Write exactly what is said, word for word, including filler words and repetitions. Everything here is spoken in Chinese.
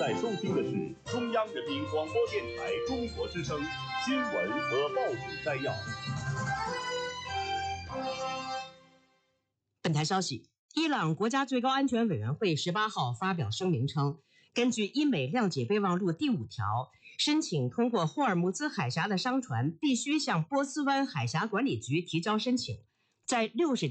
在收听的是中央人民广播电台中国之声新闻和报纸摘要。 本台消息，伊朗国家最高安全委员会十八号发表声明称，根据英美谅解备忘录第五条，申请通过霍尔木兹海峡的商船必须向波斯湾海峡管理局提交申请，在六十